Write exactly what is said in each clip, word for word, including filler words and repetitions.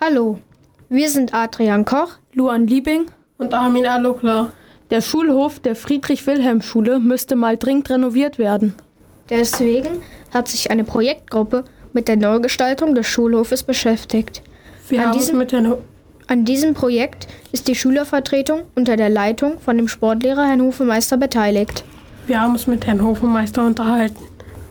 Hallo, wir sind Adrian Koch, Luan Liebing und Armin Alokla. Der Schulhof der Friedrich-Wilhelm-Schule müsste mal dringend renoviert werden. Deswegen hat sich eine Projektgruppe mit der Neugestaltung des Schulhofes beschäftigt. Wir an, haben diesem, mit Herrn an diesem Projekt ist die Schülervertretung unter der Leitung von dem Sportlehrer Herrn Hofmeister beteiligt. Wir haben uns mit Herrn Hofmeister unterhalten.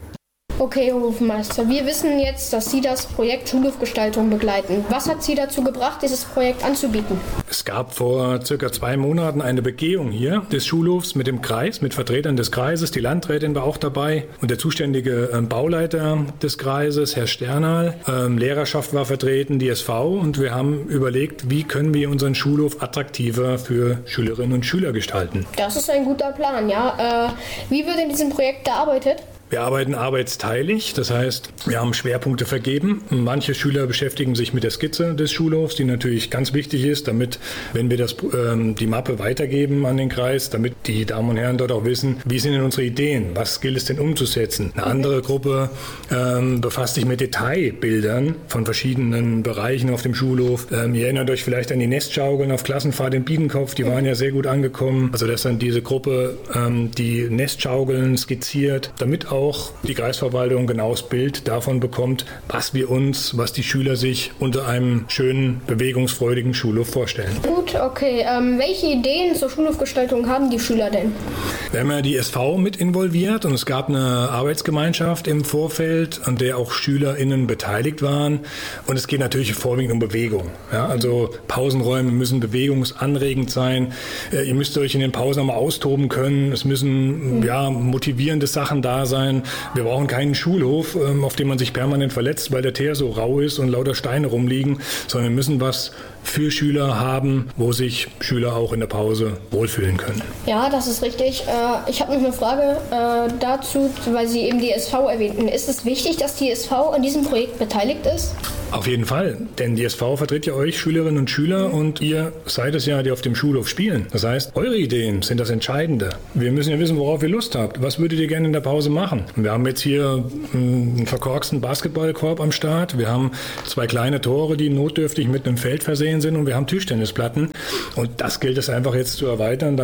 Okay, Herr Hofmeister, wir wissen jetzt, dass Sie das Projekt Schulhofgestaltung begleiten. Was hat Sie dazu gebracht, dieses Projekt anzubieten? Es gab vor circa zwei Monaten eine Begehung hier des Schulhofs mit dem Kreis, mit Vertretern des Kreises. Die Landrätin war auch dabei und der zuständige äh, Bauleiter des Kreises, Herr Sternal. Ähm, Lehrerschaft war vertreten, die S V, und wir haben überlegt, wie können wir unseren Schulhof attraktiver für Schülerinnen und Schüler gestalten. Das ist ein guter Plan, ja. Äh, wie wird in diesem Projekt gearbeitet? Wir arbeiten arbeitsteilig, das heißt, wir haben Schwerpunkte vergeben. Manche Schüler beschäftigen sich mit der Skizze des Schulhofs, die natürlich ganz wichtig ist, damit, wenn wir das, ähm, die Mappe weitergeben an den Kreis, damit die Damen und Herren dort auch wissen, wie sind denn unsere Ideen, was gilt es denn umzusetzen. Eine andere Gruppe ähm, befasst sich mit Detailbildern von verschiedenen Bereichen auf dem Schulhof. Ähm, ihr erinnert euch vielleicht an die Nestschaukeln auf Klassenfahrt in Biedenkopf, die waren ja sehr gut angekommen. Also das ist dann diese Gruppe, ähm, die Nestschaukeln skizziert, damit auch auch die Kreisverwaltung ein genaues Bild davon bekommt, was wir uns, was die Schüler sich unter einem schönen, bewegungsfreudigen Schulhof vorstellen. Gut, okay. Ähm, welche Ideen zur Schulhofgestaltung haben die Schüler denn? Wir haben ja die S V mit involviert und es gab eine Arbeitsgemeinschaft im Vorfeld, an der auch SchülerInnen beteiligt waren. Und es geht natürlich vorwiegend um Bewegung. Ja, also Pausenräume müssen bewegungsanregend sein. Ihr müsst euch in den Pausen auch mal austoben können. Es müssen ja, motivierende Sachen da sein. Wir brauchen keinen Schulhof, auf dem man sich permanent verletzt, weil der Teer so rau ist und lauter Steine rumliegen, sondern wir müssen was für Schüler haben, wo sich Schüler auch in der Pause wohlfühlen können. Ja, das ist richtig. Ich habe noch eine Frage dazu, weil Sie eben die S V erwähnten. Ist es wichtig, dass die S V an diesem Projekt beteiligt ist? Auf jeden Fall, denn die S V vertritt ja euch Schülerinnen und Schüler und ihr seid es ja, die auf dem Schulhof spielen. Das heißt, eure Ideen sind das Entscheidende. Wir müssen ja wissen, worauf ihr Lust habt. Was würdet ihr gerne in der Pause machen? Wir haben jetzt hier einen verkorksten Basketballkorb am Start. Wir haben zwei kleine Tore, die notdürftig mit einem Feld versehen sind, und wir haben Tischtennisplatten. Und das gilt es einfach jetzt zu erweitern.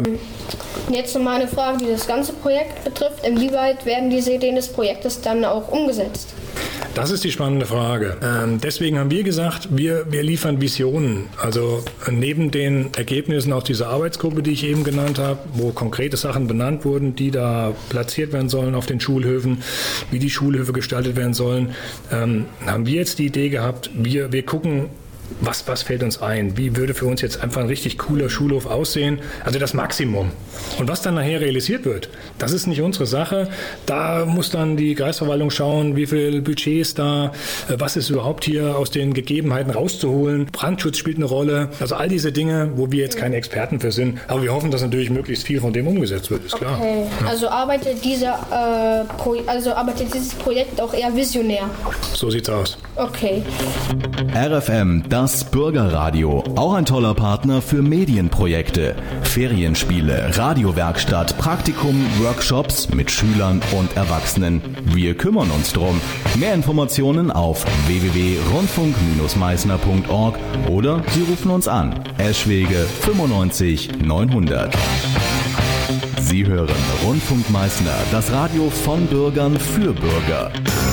Jetzt nochmal eine Frage, die das ganze Projekt betrifft. Inwieweit werden diese Ideen des Projektes dann auch umgesetzt? Das ist die spannende Frage. Ähm, deswegen haben wir gesagt, wir, wir liefern Visionen. Also neben den Ergebnissen aus dieser Arbeitsgruppe, die ich eben genannt habe, wo konkrete Sachen benannt wurden, die da platziert werden sollen auf den Schulhöfen, wie die Schulhöfe gestaltet werden sollen, ähm, haben wir jetzt die Idee gehabt, wir, wir gucken, Was, was fällt uns ein? Wie würde für uns jetzt einfach ein richtig cooler Schulhof aussehen? Also das Maximum. Und was dann nachher realisiert wird, das ist nicht unsere Sache. Da muss dann die Kreisverwaltung schauen, wie viel Budget ist da, was ist überhaupt hier aus den Gegebenheiten rauszuholen. Brandschutz spielt eine Rolle. Also all diese Dinge, wo wir jetzt keine Experten für sind. Aber wir hoffen, dass natürlich möglichst viel von dem umgesetzt wird, ist klar. Okay. Ja. Also arbeitet dieser, äh, Pro- also arbeitet dieses Projekt auch eher visionär? So sieht's aus. Okay. R F M, das Bürgerradio. Auch ein toller Partner für Medienprojekte. Ferienspiele, Radiowerkstatt, Praktikum, Workshops mit Schülern und Erwachsenen. Wir kümmern uns drum. Mehr Informationen auf w w w punkt rundfunk Bindestrich meißner punkt org oder Sie rufen uns an. Eschwege fünfundneunzig neunhundert. Sie hören Rundfunk Meißner, das Radio von Bürgern für Bürger.